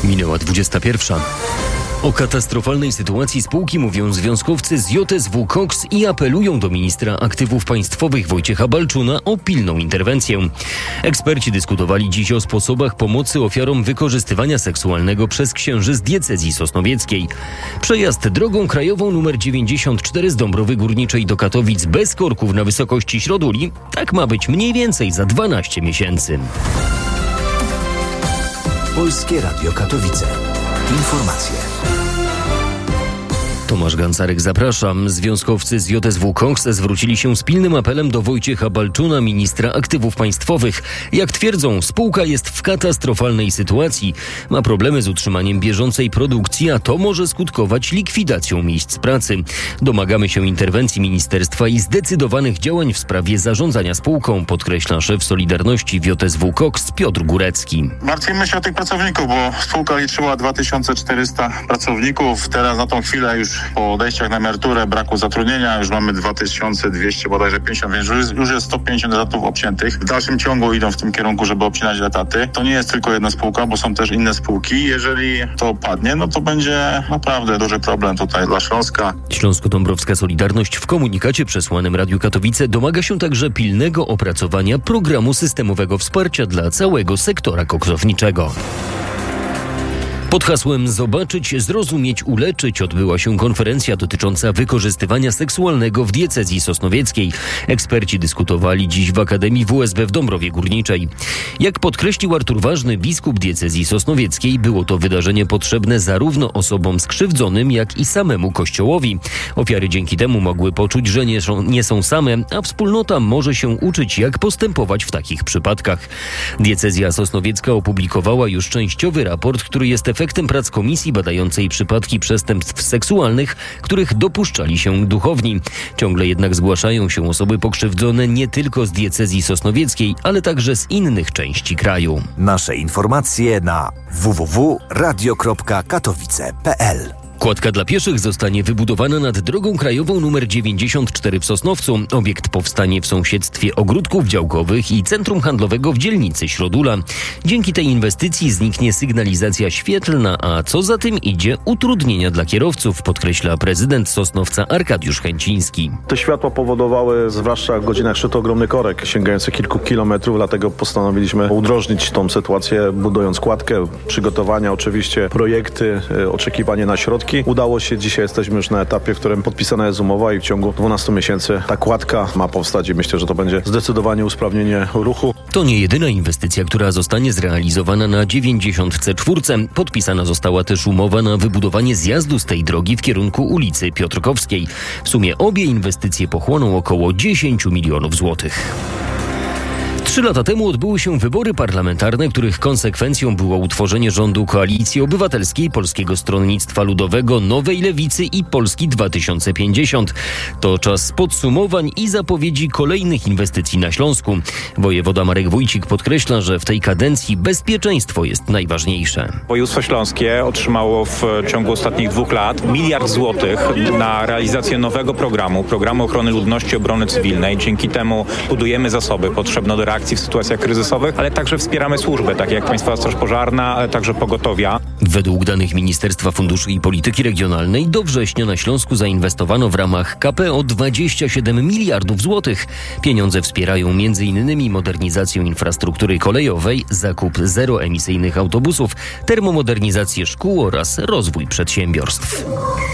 Minęła 21. O katastrofalnej sytuacji spółki mówią związkowcy z JSW Koks i apelują do ministra aktywów państwowych Wojciecha Balczuna o pilną interwencję. Eksperci dyskutowali dziś o sposobach pomocy ofiarom wykorzystywania seksualnego przez księży z diecezji sosnowieckiej. Przejazd drogą krajową nr 94 z Dąbrowy Górniczej do Katowic bez korków na wysokości Środuli, tak ma być mniej więcej za 12 miesięcy. Polskie Radio Katowice. Informacje. Tomasz Gancarek, zapraszam. Związkowcy z JSW Koks zwrócili się z pilnym apelem do Wojciecha Balczuna, ministra aktywów państwowych. Jak twierdzą, spółka jest w katastrofalnej sytuacji. Ma problemy z utrzymaniem bieżącej produkcji, a to może skutkować likwidacją miejsc pracy. Domagamy się interwencji ministerstwa i zdecydowanych działań w sprawie zarządzania spółką, podkreśla szef Solidarności w JSW Koks Piotr Górecki. Martwimy się o tych pracowników, bo spółka liczyła 2400 pracowników. Teraz na tą chwilę już po odejściach na emeryturę, braku zatrudnienia, już mamy 2200, bodajże 50, więc już jest 150 etatów obciętych. W dalszym ciągu idą w tym kierunku, żeby obcinać etaty. To nie jest tylko jedna spółka, bo są też inne spółki. Jeżeli to padnie, no to będzie naprawdę duży problem tutaj dla Śląska. Śląsko-Dąbrowska Solidarność w komunikacie przesłanym Radiu Katowice domaga się także pilnego opracowania programu systemowego wsparcia dla całego sektora koksowniczego. Pod hasłem Zobaczyć, Zrozumieć, Uleczyć odbyła się konferencja dotycząca wykorzystywania seksualnego w diecezji sosnowieckiej. Eksperci dyskutowali dziś w Akademii WSB w Dąbrowie Górniczej. Jak podkreślił Artur Ważny, biskup diecezji sosnowieckiej, było to wydarzenie potrzebne zarówno osobom skrzywdzonym, jak i samemu Kościołowi. Ofiary dzięki temu mogły poczuć, że nie są same, a wspólnota może się uczyć, jak postępować w takich przypadkach. Diecezja sosnowiecka opublikowała już częściowy raport, który jest efektem prac komisji badającej przypadki przestępstw seksualnych, których dopuszczali się duchowni. Ciągle jednak zgłaszają się osoby pokrzywdzone nie tylko z diecezji sosnowieckiej, ale także z innych części kraju. Nasze informacje na www.radio.katowice.pl. Kładka dla pieszych zostanie wybudowana nad drogą krajową nr 94 w Sosnowcu. Obiekt powstanie w sąsiedztwie ogródków działkowych i centrum handlowego w dzielnicy Środula. Dzięki tej inwestycji zniknie sygnalizacja świetlna, a co za tym idzie utrudnienia dla kierowców, podkreśla prezydent Sosnowca Arkadiusz Chęciński. Te światła powodowały, zwłaszcza w godzinach szczytu, ogromny korek sięgający kilku kilometrów, dlatego postanowiliśmy udrożnić tą sytuację, budując kładkę, przygotowania, oczywiście projekty, oczekiwanie na środki. Udało się, dzisiaj jesteśmy już na etapie, w którym podpisana jest umowa i w ciągu 12 miesięcy ta kładka ma powstać i myślę, że to będzie zdecydowanie usprawnienie ruchu. To nie jedyna inwestycja, która zostanie zrealizowana na 94. Podpisana została też umowa na wybudowanie zjazdu z tej drogi w kierunku ulicy Piotrkowskiej. W sumie obie inwestycje pochłoną około 10 milionów złotych. 3 lata temu odbyły się wybory parlamentarne, których konsekwencją było utworzenie rządu Koalicji Obywatelskiej, Polskiego Stronnictwa Ludowego, Nowej Lewicy i Polski 2050. To czas podsumowań i zapowiedzi kolejnych inwestycji na Śląsku. Wojewoda Marek Wójcik podkreśla, że w tej kadencji bezpieczeństwo jest najważniejsze. Województwo śląskie otrzymało w ciągu ostatnich 2 lat 1 miliard złotych na realizację nowego programu ochrony ludności, obrony cywilnej. Dzięki temu budujemy zasoby potrzebne do reakcji w sytuacjach kryzysowych, ale także wspieramy służby, takie jak Państwowa Straż Pożarna, ale także pogotowia. Według danych Ministerstwa Funduszy i Polityki Regionalnej do września na Śląsku zainwestowano w ramach KPO 27 miliardów złotych. Pieniądze wspierają m.in. modernizację infrastruktury kolejowej, zakup zeroemisyjnych autobusów, termomodernizację szkół oraz rozwój przedsiębiorstw.